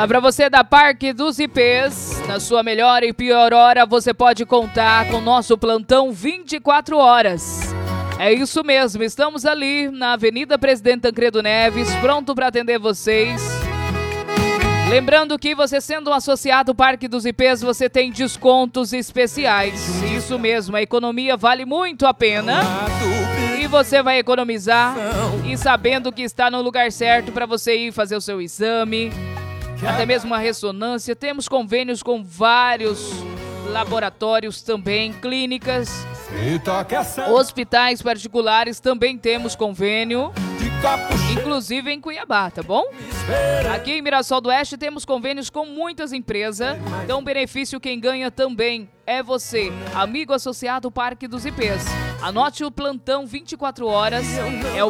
Fala pra você da Parque dos IPs. Na sua melhor e pior hora, você pode contar com o nosso plantão 24 horas. É isso mesmo, estamos ali na Avenida Presidente Tancredo Neves, pronto para atender vocês. Lembrando que você sendo um associado Parque dos IPs, você tem descontos especiais. Isso mesmo, a economia vale muito a pena. E você vai economizar e sabendo que está no lugar certo para você ir fazer o seu exame, até mesmo uma ressonância. Temos convênios com vários laboratórios também, clínicas, hospitais particulares também temos convênio, inclusive em Cuiabá, tá bom? Aqui em Mirassol do Oeste temos convênios com muitas empresas, então o benefício quem ganha também é você, amigo associado Parque dos IPs. Anote o plantão 24 horas, é o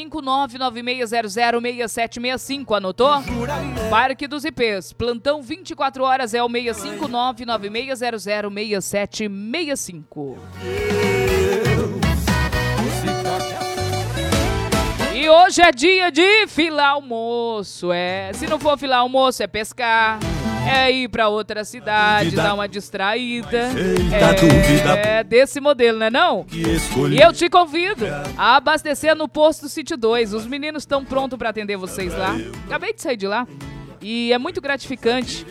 65996006765, anotou? Parque dos IPs, plantão 24 horas é o 65996006765. E hoje é dia de filar almoço, se não for filar almoço é pescar, é ir pra outra cidade, dar uma distraída, é desse modelo, né não? E eu te convido a abastecer no posto City 2, os meninos estão prontos pra atender vocês lá, acabei de sair de lá e é muito gratificante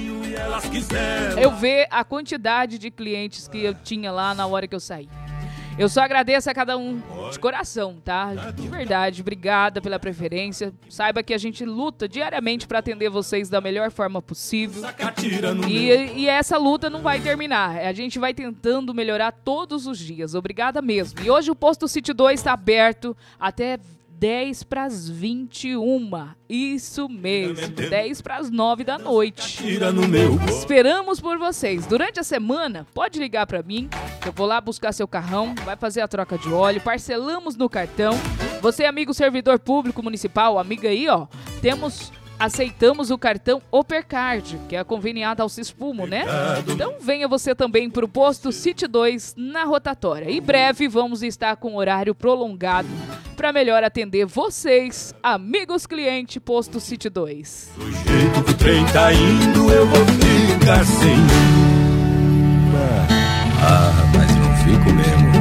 eu ver a quantidade de clientes que eu tinha lá na hora que eu saí. Eu só agradeço a cada um de coração, tá? De verdade, obrigada pela preferência. Saiba que a gente luta diariamente para atender vocês da melhor forma possível. E essa luta não vai terminar. A gente vai tentando melhorar todos os dias. Obrigada mesmo. E hoje o posto City 2 está aberto até 10 para as 21. Isso mesmo, 10 para as 9 da noite. Esperamos por vocês. Durante a semana, pode ligar para mim. Eu vou lá buscar seu carrão, vai fazer a troca de óleo, parcelamos no cartão. Você, amigo servidor público municipal, amiga aí, ó, aceitamos o cartão Opercard, que é conveniado ao Cispumo, né? Então venha você também para o posto City 2 na rotatória. Em breve vamos estar com horário prolongado para melhor atender vocês, amigos clientes posto City 2. Do jeito que o trem tá indo, eu vou ficar sem. Mas não fico mesmo.